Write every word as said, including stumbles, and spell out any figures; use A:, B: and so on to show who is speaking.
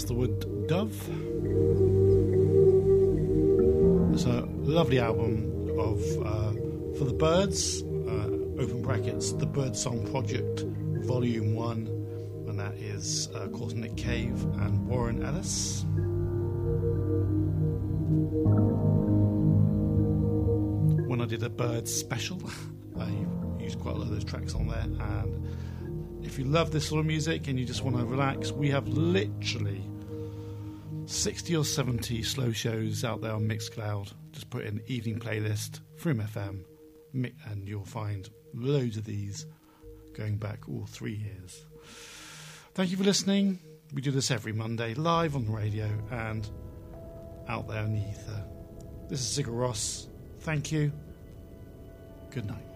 A: Castlewood Dove. It's a lovely album of uh, For the Birds, uh, open brackets, The Birdsong Project, Volume one, and that is, uh, of course, Nick Cave and Warren Ellis. When I did a Birds special, I used quite a lot of those tracks on there, and if you love this sort of music and you just want to relax, we have literally sixty or seventy slow shows out there on Mixcloud. Just put in evening playlist, Frim F M, and you'll find loads of these going back all three years. Thank you for listening. We do this every Monday, live on the radio and out there in the ether. This is Sigur Rós. Thank you. Good night.